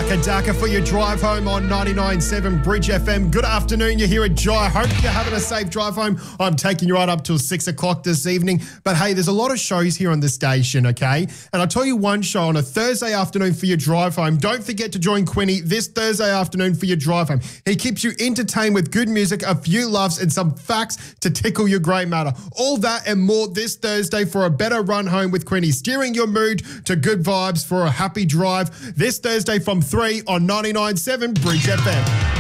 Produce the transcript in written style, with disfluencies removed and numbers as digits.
Daka Daka for your drive home on 99.7 Bridge FM. Good afternoon. You're here at Jai. Hope you're having a safe drive home. I'm taking you right up till 6 o'clock this evening. But hey, there's a lot of shows here on the station, okay? And I'll tell you one show on a Thursday afternoon for your drive home. Don't forget to join Quinny this Thursday afternoon for your drive home. He keeps you entertained with good music, a few laughs, and some facts to tickle your grey matter. All that and more this Thursday for a better run home with Quinny, steering your mood to good vibes for a happy drive this Thursday from 3 on 99.7 Bridge FM.